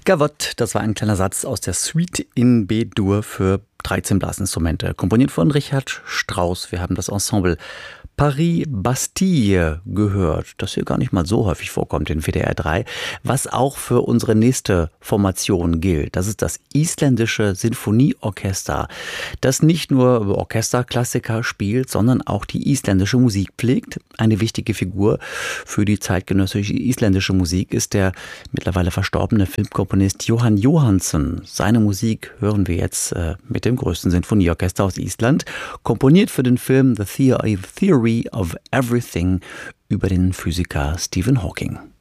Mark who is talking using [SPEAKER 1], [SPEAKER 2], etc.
[SPEAKER 1] Gavotte, das war ein kleiner Satz aus der Suite in B-Dur für 13 Blasinstrumente, komponiert von Richard Strauss. Wir haben das Ensemble Paris-Bastille gehört, das hier gar nicht mal so häufig vorkommt in WDR 3, was auch für unsere nächste Formation gilt. Das ist das Isländische Sinfonieorchester, das nicht nur Orchesterklassiker spielt, sondern auch die isländische Musik pflegt. Eine wichtige Figur für die zeitgenössische isländische Musik ist der mittlerweile verstorbene Filmkomponist Jóhann Jóhannsson. Seine Musik hören wir jetzt mit dem größten Sinfonieorchester aus Island, komponiert für den Film The Theory of Everything über den Physiker Stephen Hawking.